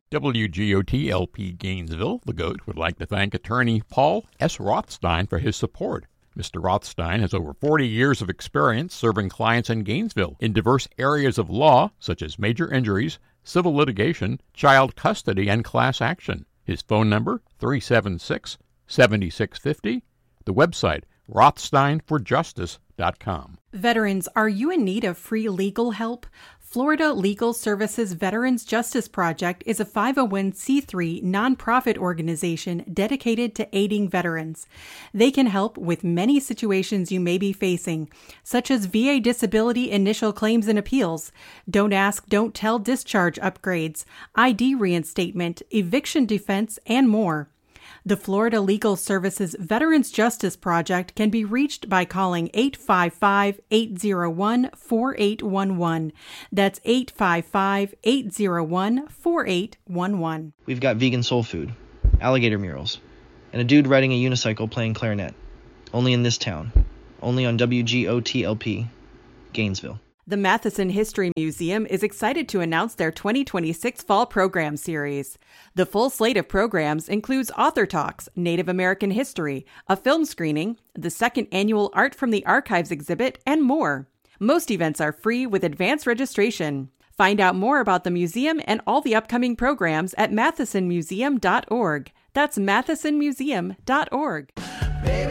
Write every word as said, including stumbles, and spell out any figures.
W G O T L P Gainesville, the GOAT, would like to thank attorney Paul S. Rothstein for his support. Mister Rothstein has over forty years of experience serving clients in Gainesville in diverse areas of law, such as major injuries, civil litigation, child custody, and class action. His phone number, three seven six, seven six five zero. The website, rothstein for justice dot com. Veterans, are you in need of free legal help? Florida Legal Services Veterans Justice Project is a five oh one c three nonprofit organization dedicated to aiding veterans. They can help with many situations you may be facing, such as V A disability initial claims and appeals, don't ask, don't tell discharge upgrades, I D reinstatement, eviction defense, and more. The Florida Legal Services Veterans Justice Project can be reached by calling eight five five, eight oh one, four eight one one. That's eight five five, eight oh one, four eight one one. We've got vegan soul food, alligator murals, and a dude riding a unicycle playing clarinet. Only in this town. Only on W G O T L P, Gainesville. The Matheson History Museum is excited to announce their twenty twenty-six Fall Program Series. The full slate of programs includes author talks, Native American history, a film screening, the second annual Art from the Archives exhibit, and more. Most events are free with advance registration. Find out more about the museum and all the upcoming programs at matheson museum dot org. That's matheson museum dot org.